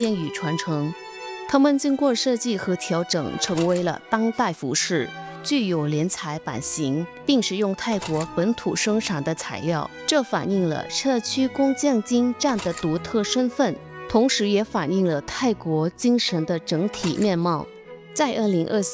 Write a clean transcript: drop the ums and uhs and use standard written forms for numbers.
便与传承。它们经过设计和调整，成为了当代服饰，具有连裁版型，并使用泰国本土生产的材料。这反映了社区工匠精湛的独特身份，同时也反映了泰国精神的整体面貌。在2024